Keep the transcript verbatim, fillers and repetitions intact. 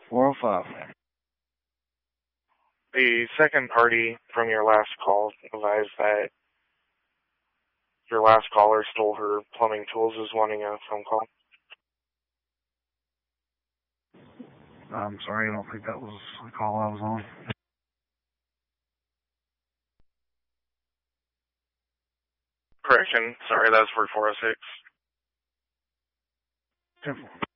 four oh five. The second party from your last call advised that your last caller stole her plumbing tools, is wanting a phone call. I'm sorry, I don't think that was the call I was on. Correction, sorry, that's for four oh six. Careful.